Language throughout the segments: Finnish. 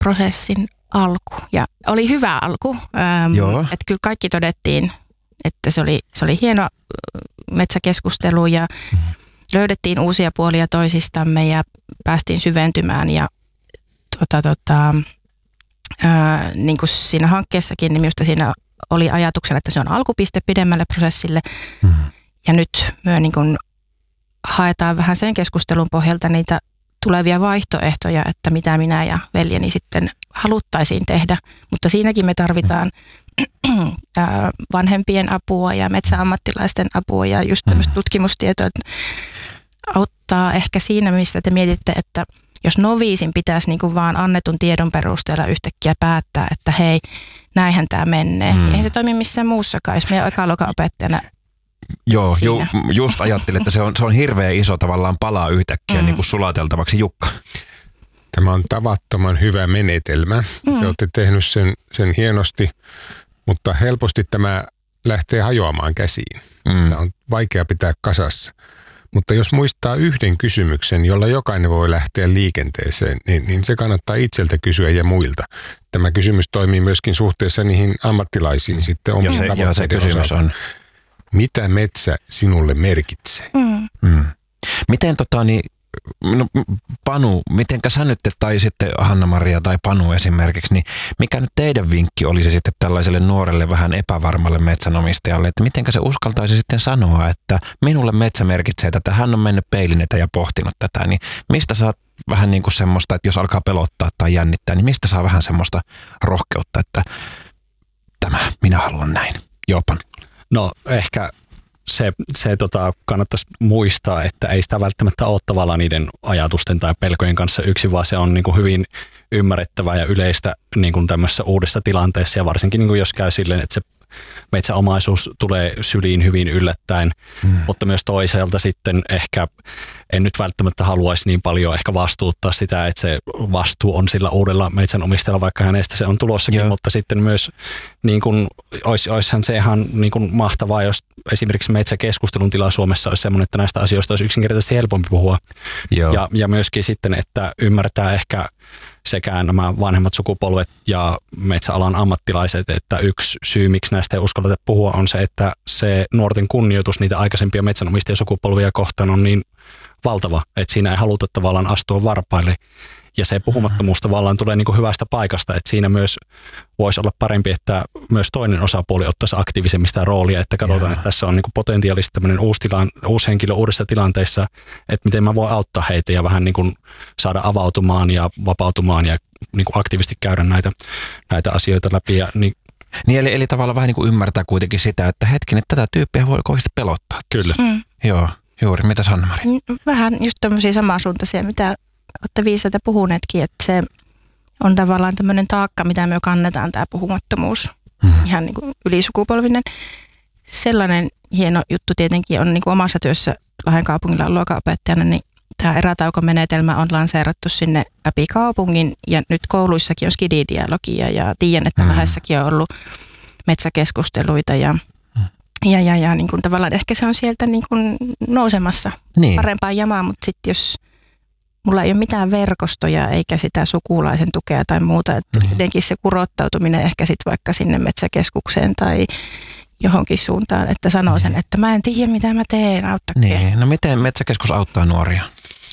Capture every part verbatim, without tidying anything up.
prosessin alku. Ja oli hyvä alku. Ähm, että kyllä kaikki todettiin, että se oli, se oli hieno metsäkeskustelu ja mm. löydettiin uusia puolia toisistamme ja päästiin syventymään. Ja tota, tota, ää, niin kuin siinä hankkeessakin, niin minusta siinä oli ajatuksena, että se on alkupiste pidemmälle prosessille. Mm. Ja nyt me niin kuin haetaan vähän sen keskustelun pohjalta niitä tulevia vaihtoehtoja, että mitä minä ja veljeni sitten haluttaisiin tehdä. Mutta siinäkin me tarvitaan vanhempien apua ja metsäammattilaisten apua ja just tämmöistä tutkimustietoa auttaa ehkä siinä, mistä te mietitte, että jos noviisin pitäisi niin kuin vaan annetun tiedon perusteella yhtäkkiä päättää, että hei, näinhän tämä menee. Mm. Eihän se toimi missään muussakaan, jos meidän ekaluokan opettajana. Joo, ju, just ajattelin, että se on, se on hirveän iso tavallaan palaa yhtäkkiä mm. niin kuin sulateltavaksi. Jukka. Tämä on tavattoman hyvä menetelmä. Mm. Te olette tehnyt sen, sen hienosti, mutta helposti tämä lähtee hajoamaan käsiin. Mm. Tämä on vaikea pitää kasassa. Mutta jos muistaa yhden kysymyksen, jolla jokainen voi lähteä liikenteeseen, niin, niin se kannattaa itseltä kysyä ja muilta. Tämä kysymys toimii myöskin suhteessa niihin ammattilaisiin sitten omien tavoitteiden ja se kysymys osalta. On. Mitä metsä sinulle merkitsee? Mm. Mm. Miten tota niin, no, Panu, mitenkä sä nyt, tai sitten Hanna-Maria tai Panu esimerkiksi, niin mikä nyt teidän vinkki olisi sitten tällaiselle nuorelle vähän epävarmalle metsänomistajalle, että mitenkä se uskaltaisi sitten sanoa, että minulle metsä merkitsee tätä, hän on mennyt peilin eteen ja pohtinut tätä, niin mistä saa vähän niin kuin semmoista, että jos alkaa pelottaa tai jännittää, niin mistä saa vähän semmoista rohkeutta, että tämä, minä haluan näin. Joo, Panu. No ehkä se, se tota, kannattaisi muistaa, että ei sitä välttämättä ole tavallaan niiden ajatusten tai pelkojen kanssa yksin, vaan se on niin kuin hyvin ymmärrettävää ja yleistä niin kuin tämmöisessä uudessa tilanteessa ja varsinkin niin kuin jos käy silleen, että se metsäomaisuus tulee syliin hyvin yllättäen, mm. mutta myös toisaalta sitten ehkä en nyt välttämättä haluaisi niin paljon ehkä vastuuttaa sitä, että se vastuu on sillä uudella metsänomistajalla, vaikka hänestä se on tulossakin, Joo. mutta sitten myös niin kuin, ois, oishan se ihan niin kuin mahtavaa, jos esimerkiksi metsäkeskustelun tila Suomessa olisi sellainen, että näistä asioista olisi yksinkertaisesti helpompi puhua. Ja, ja myöskin sitten, että ymmärtää ehkä sekä nämä vanhemmat sukupolvet ja metsäalan ammattilaiset, että yksi syy, miksi näistä ei uskalleta puhua, on se, että se nuorten kunnioitus niitä aikaisempia metsänomistajasukupolvia kohtaan on niin valtava, että siinä ei haluta tavallaan astua varpaille. Ja se puhumattomuus tavallaan tulee niin kuin hyvästä paikasta, että siinä myös voisi olla parempi, että myös toinen osapuoli ottaisi aktiivisemmista roolia, että katsotaan, yeah. että tässä on niin kuin potentiaalisesti tämmöinen uusi, tilan, uusi henkilö uudessa tilanteessa, että miten mä voin auttaa heitä ja vähän niin kuin saada avautumaan ja vapautumaan ja niin kuin aktiivisesti käydä näitä, näitä asioita läpi. Ja niin, niin eli, eli tavallaan vähän niin kuin ymmärtää kuitenkin sitä, että hetken, että tätä tyyppiä voi oikeasti pelottaa. Kyllä. Mm. Joo, juuri. Mitäs Hanna-Mari? Vähän just tämmöisiä samansuuntaisia, mitä olette viisaita puhuneetkin, että se on tavallaan tämmöinen taakka, mitä me kannetaan, tämä puhumattomuus, mm. ihan niin kuin ylisukupolvinen. Sellainen hieno juttu tietenkin on niin kuin omassa työssä Lahden kaupungilla luokanopettajana, niin tämä erätaukomenetelmä on lanseerattu sinne läpi kaupungin ja nyt kouluissakin on skididialogia ja tiedän, että mm. Lahdessakin on ollut metsäkeskusteluita ja Ja, ja, ja niin kuin tavallaan ehkä se on sieltä niin kuin nousemassa niin. parempaan jamaan, mutta sitten jos mulla ei ole mitään verkostoja eikä sitä sukulaisen tukea tai muuta, että niin. jotenkin se kurottautuminen ehkä sitten vaikka sinne metsäkeskukseen tai johonkin suuntaan, että sanoo sen, että mä en tiedä mitä mä teen, auttakaa. Niin, no miten metsäkeskus auttaa nuoria?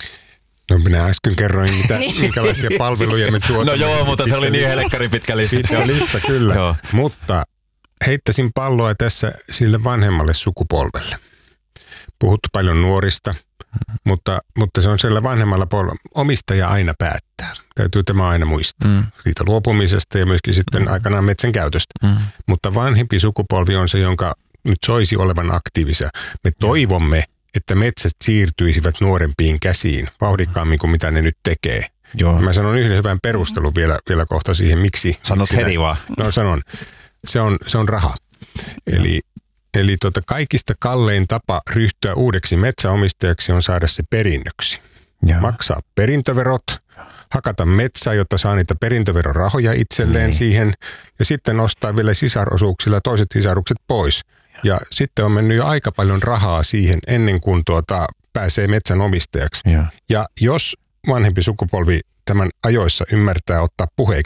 No minä äsken kerroin, mitä, minkälaisia palveluja me tuotamme. No joo, mutta se oli niin helkkarin pitkä lista. Pitkä lista, kyllä. Joo. Mutta heittäisin palloa tässä sille vanhemmalle sukupolvelle. Puhuttu paljon nuorista, mm. mutta, mutta se on siellä vanhemmalla polvella. Omistaja aina päättää. Täytyy tämä aina muistaa. Mm. Siitä luopumisesta ja myöskin sitten mm. aikanaan metsän käytöstä. Mm. Mutta vanhempi sukupolvi on se, jonka nyt soisi olevan aktiivisia. Me toivomme, että metsät siirtyisivät nuorempiin käsiin vauhdikkaammin kuin mitä ne nyt tekee. Joo. Mä sanon yhden hyvän perustelun vielä, vielä kohta siihen, miksi. Sanot miksi heti nä- vaan. No sanon. Se on, se on raha. Eli, eli tota, kaikista kallein tapa ryhtyä uudeksi metsäomistajaksi on saada se perinnöksi. Joo. Maksaa perintöverot, hakata metsää, jotta saa niitä perintöverorahoja itselleen niin. siihen, ja sitten ostaa vielä sisarosuuksilla toiset sisarukset pois. Joo. Ja sitten on mennyt jo aika paljon rahaa siihen ennen kuin tuota, pääsee metsänomistajaksi. Joo. Ja jos vanhempi sukupolvi tämän ajoissa ymmärtää ottaa puheeksi